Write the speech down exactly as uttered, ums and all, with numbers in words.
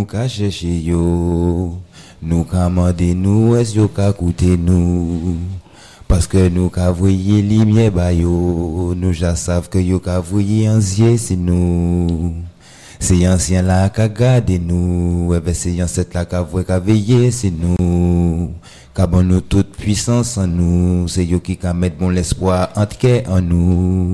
nous ka chercher yo, nous ka mandé nous est yo ka coûter nous. Parce que nous ka voyer lumière ba yo, nous ja savent que yo ka voyer ancien c'est nous. C'est ancien là ka garder nous, et ben c'est ancien là ka voyer ka veiller c'est nous. Ka bon nous toute puissance en nous, c'est yo qui ka mettre bon l'espoir entre en nous.